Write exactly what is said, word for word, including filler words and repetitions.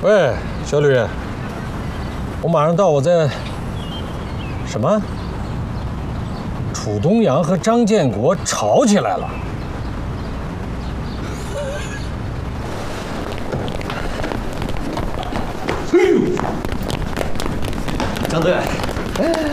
喂，小吕，我马上到，我在什么？楚东阳和张建国吵起来了。 张队，